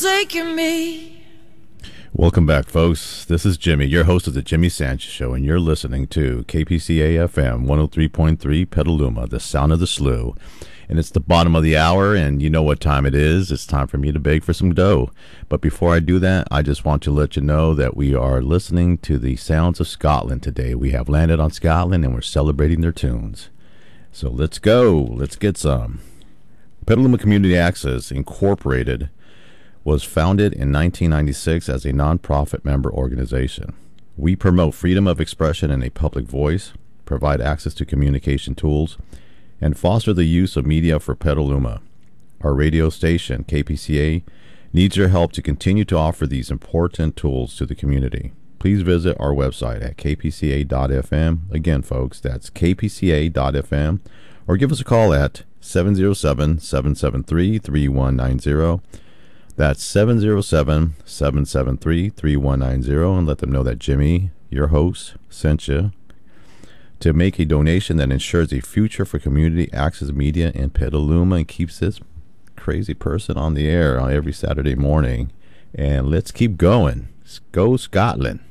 Taking me. Welcome back, folks. This is Jimmy, your host of the Jimmy Sanchez Show, and you're listening to KPCA FM 103.3 Petaluma, the sound of the slough. And it's the bottom of the hour, and you know what time it is. It's time for me to beg for some dough. But before I do that, I just want to let you know that we are listening to the sounds of Scotland today. We have landed on Scotland, and we're celebrating their tunes. So let's go. Let's get some. Petaluma Community Access Incorporated was founded in 1996 as a nonprofit member organization. We promote freedom of expression and a public voice, provide access to communication tools, and foster the use of media for Petaluma. Our radio station, KPCA, needs your help to continue to offer these important tools to the community. Please visit our website at kpca.fm. Again, folks, that's kpca.fm, or give us a call at 707-773-3190. That's 707-773-3190, and let them know that Jimmy, your host, sent you to make a donation that ensures a future for community access media in Petaluma and keeps this crazy person on the air on every Saturday morning. And let's keep going. Go Scotland.